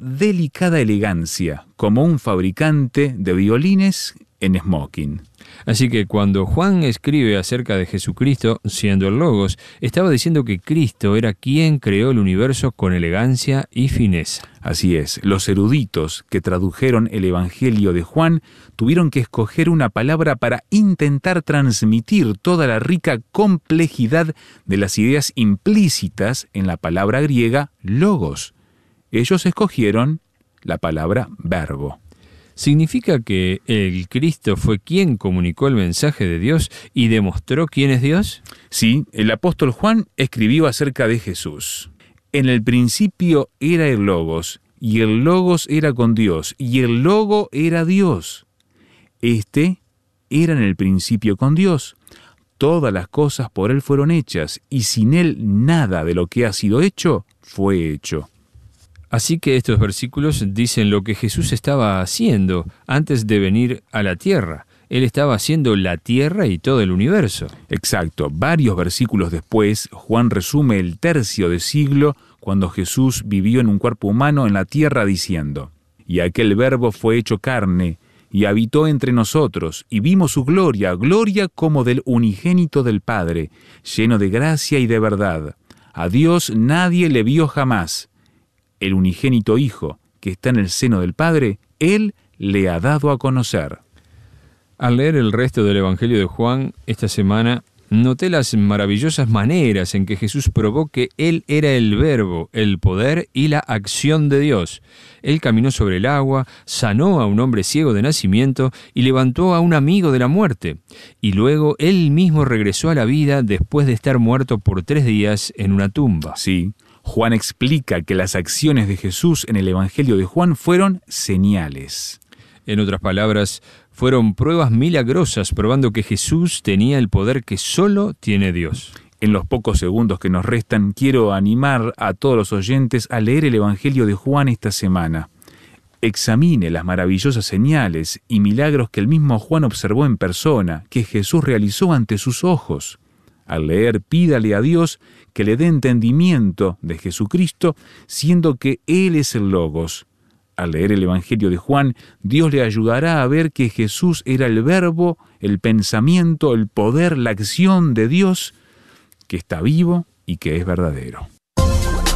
delicada elegancia, como un fabricante de violines en smoking. Así que cuando Juan escribe acerca de Jesucristo, siendo el Logos, estaba diciendo que Cristo era quien creó el universo con elegancia y fineza. Así es, los eruditos que tradujeron el Evangelio de Juan tuvieron que escoger una palabra para intentar transmitir toda la rica complejidad de las ideas implícitas en la palabra griega logos. Ellos escogieron la palabra verbo. ¿Significa que el Cristo fue quien comunicó el mensaje de Dios y demostró quién es Dios? Sí, el apóstol Juan escribió acerca de Jesús. En el principio era el Logos, y el Logos era con Dios, y el Logo era Dios. Este era en el principio con Dios. Todas las cosas por Él fueron hechas, y sin Él nada de lo que ha sido hecho fue hecho. Así que estos versículos dicen lo que Jesús estaba haciendo antes de venir a la tierra. Él estaba haciendo la tierra y todo el universo. Exacto. Varios versículos después, Juan resume el tercio de siglo cuando Jesús vivió en un cuerpo humano en la tierra diciendo: «Y aquel verbo fue hecho carne, y habitó entre nosotros, y vimos su gloria, gloria como del unigénito del Padre, lleno de gracia y de verdad. A Dios nadie le vio jamás. El unigénito Hijo, que está en el seno del Padre, Él le ha dado a conocer». Al leer el resto del Evangelio de Juan esta semana, noté las maravillosas maneras en que Jesús probó que Él era el Verbo, el poder y la acción de Dios. Él caminó sobre el agua, sanó a un hombre ciego de nacimiento y levantó a un amigo de la muerte. Y luego Él mismo regresó a la vida después de estar muerto por 3 días en una tumba. Sí, Juan explica que las acciones de Jesús en el Evangelio de Juan fueron señales. En otras palabras, fueron pruebas milagrosas probando que Jesús tenía el poder que solo tiene Dios. En los pocos segundos que nos restan, quiero animar a todos los oyentes a leer el Evangelio de Juan esta semana. Examine las maravillosas señales y milagros que el mismo Juan observó en persona, que Jesús realizó ante sus ojos. Al leer, pídale a Dios que le dé entendimiento de Jesucristo, siendo que Él es el Logos. Al leer el Evangelio de Juan, Dios le ayudará a ver que Jesús era el Verbo, el pensamiento, el poder, la acción de Dios, que está vivo y que es verdadero.